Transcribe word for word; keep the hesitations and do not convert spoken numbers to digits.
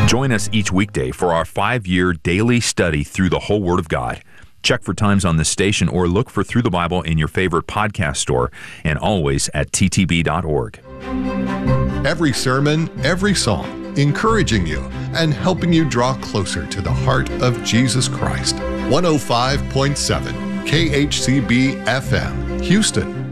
Join us each weekday for our five-year daily study through the whole Word of God. Check for times on this station or look for Through the Bible in your favorite podcast store and always at t t b dot org. Every sermon, every song, encouraging you and helping you draw closer to the heart of Jesus Christ. one oh five point seven K H C B F M, Houston.